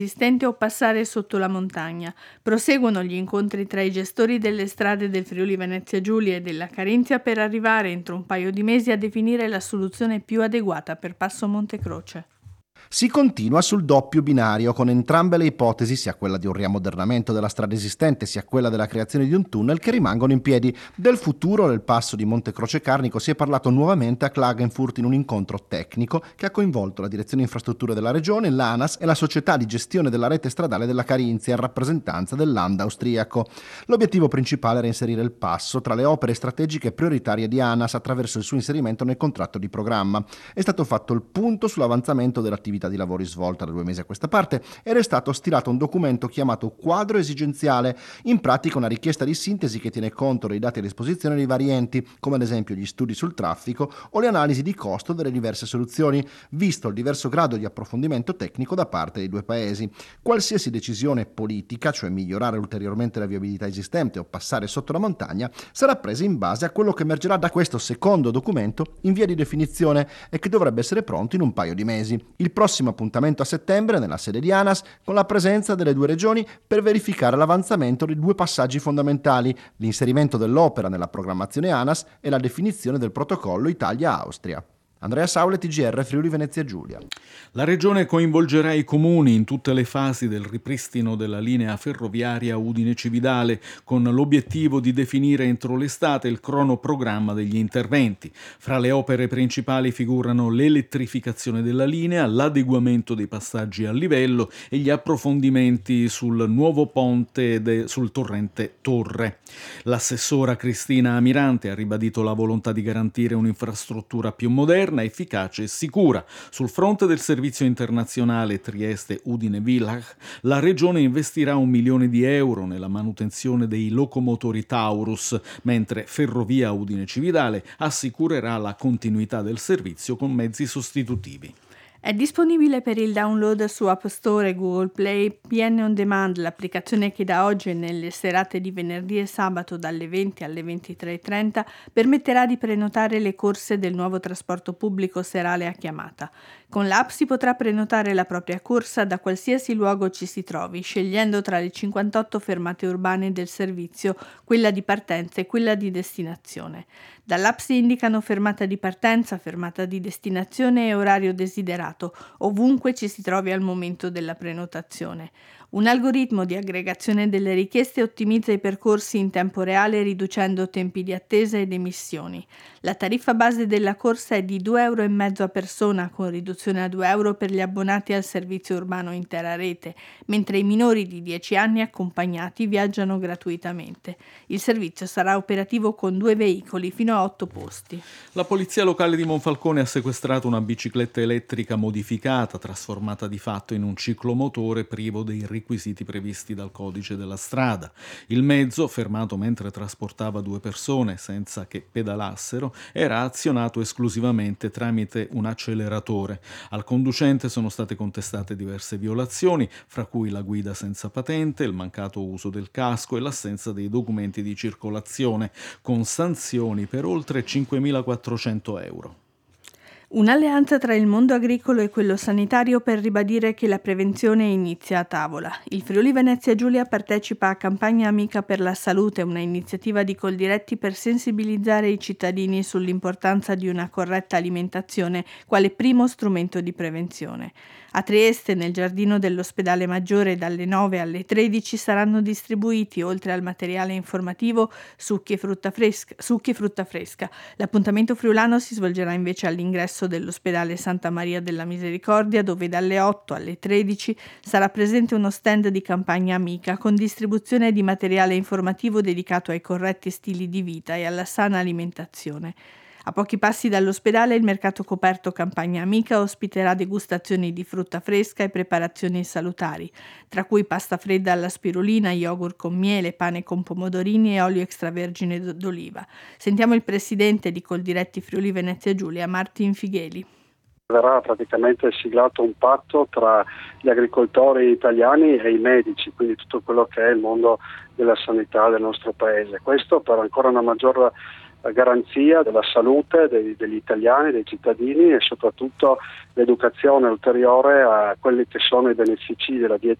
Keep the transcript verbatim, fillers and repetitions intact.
esistente o passare sotto la montagna. Proseguono gli incontri tra i gestori delle strade del Friuli Venezia Giulia e della Carinzia per arrivare entro un paio di mesi a definire la soluzione più adeguata per Passo Montecroce. Si continua sul doppio binario, con entrambe le ipotesi, sia quella di un riammodernamento della strada esistente sia quella della creazione di un tunnel, che rimangono in piedi. Del futuro del passo di Montecroce Carnico si è parlato nuovamente a Klagenfurt in un incontro tecnico che ha coinvolto la direzione infrastrutture della regione, l'ANAS e la società di gestione della rete stradale della Carinzia, in rappresentanza del Land austriaco. L'obiettivo principale era inserire il passo tra le opere strategiche prioritarie di ANAS attraverso il suo inserimento nel contratto di programma. È stato fatto il punto sull'avanzamento dell'attività di lavori svolta da due mesi a questa parte ed è stato stilato un documento chiamato quadro esigenziale, in pratica una richiesta di sintesi che tiene conto dei dati a disposizione dei vari enti, come ad esempio gli studi sul traffico o le analisi di costo delle diverse soluzioni, visto il diverso grado di approfondimento tecnico da parte dei due paesi. Qualsiasi decisione politica, cioè migliorare ulteriormente la viabilità esistente o passare sotto la montagna, sarà presa in base a quello che emergerà da questo secondo documento in via di definizione e che dovrebbe essere pronto in un paio di mesi. Il prossimo appuntamento a settembre nella sede di ANAS, con la presenza delle due regioni per verificare l'avanzamento di due passaggi fondamentali: l'inserimento dell'opera nella programmazione ANAS e la definizione del protocollo Italia-Austria. Andrea Saule, T G R Friuli Venezia Giulia. La Regione coinvolgerà i comuni in tutte le fasi del ripristino della linea ferroviaria Udine-Cividale, con l'obiettivo di definire entro l'estate il cronoprogramma degli interventi. Fra le opere principali figurano l'elettrificazione della linea, l'adeguamento dei passaggi a livello e gli approfondimenti sul nuovo ponte de, sul torrente Torre. L'assessora Cristina Amirante ha ribadito la volontà di garantire un'infrastruttura più moderna, efficace e sicura. Sul fronte del servizio internazionale Trieste-Udine-Villach, la Regione investirà un milione di euro nella manutenzione dei locomotori Taurus, mentre Ferrovia Udine-Cividale assicurerà la continuità del servizio con mezzi sostitutivi. È disponibile per il download su App Store e Google Play P N On Demand, l'applicazione che da oggi e nelle serate di venerdì e sabato dalle venti alle ventitré e trenta permetterà di prenotare le corse del nuovo trasporto pubblico serale a chiamata. Con l'app si potrà prenotare la propria corsa da qualsiasi luogo ci si trovi, scegliendo tra le cinquantotto fermate urbane del servizio quella di partenza e quella di destinazione. Dall'app si indicano fermata di partenza, fermata di destinazione e orario desiderato, ovunque ci si trovi al momento della prenotazione. Un algoritmo di aggregazione delle richieste ottimizza i percorsi in tempo reale riducendo tempi di attesa ed emissioni. La tariffa base della corsa è di due euro e mezzo a persona, con riduzione a due euro per gli abbonati al servizio urbano intera rete, mentre i minori di dieci anni accompagnati viaggiano gratuitamente. Il servizio sarà operativo con due veicoli fino a otto posti. La polizia locale di Monfalcone ha sequestrato una bicicletta elettrica modificata, trasformata di fatto in un ciclomotore privo dei requisiti previsti dal codice della strada. Il mezzo, fermato mentre trasportava due persone senza che pedalassero, era azionato esclusivamente tramite un acceleratore. Al conducente sono state contestate diverse violazioni, fra cui la guida senza patente, il mancato uso del casco e l'assenza dei documenti di circolazione, con sanzioni per oltre cinquemilaquattrocento euro. Un'alleanza tra il mondo agricolo e quello sanitario per ribadire che la prevenzione inizia a tavola. Il Friuli Venezia Giulia partecipa a Campagna Amica per la Salute, una iniziativa di Coldiretti per sensibilizzare i cittadini sull'importanza di una corretta alimentazione quale primo strumento di prevenzione. A Trieste, nel giardino dell'Ospedale Maggiore, dalle nove alle tredici saranno distribuiti, oltre al materiale informativo, succhi e frutta fresca. Succhi e frutta fresca. L'appuntamento friulano si svolgerà invece all'ingresso dell'Ospedale Santa Maria della Misericordia, dove dalle otto alle tredici sarà presente uno stand di Campagna Amica con distribuzione di materiale informativo dedicato ai corretti stili di vita e alla sana alimentazione. A pochi passi dall'ospedale il mercato coperto Campagna Amica ospiterà degustazioni di frutta fresca e preparazioni salutari, tra cui pasta fredda alla spirulina, yogurt con miele, pane con pomodorini e olio extravergine d'oliva. Sentiamo il presidente di Coldiretti Friuli Venezia Giulia, Martin Figheli. Verrà praticamente siglato un patto tra gli agricoltori italiani e i medici, quindi tutto quello che è il mondo della sanità del nostro paese. Questo per ancora una maggior garanzia della salute dei, degli italiani, dei cittadini, e soprattutto l'educazione ulteriore a quelli che sono i benefici della dieta